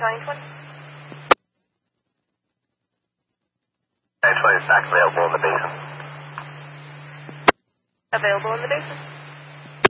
Italian 20. Italian 20 is back available in the basin. Available in the basin.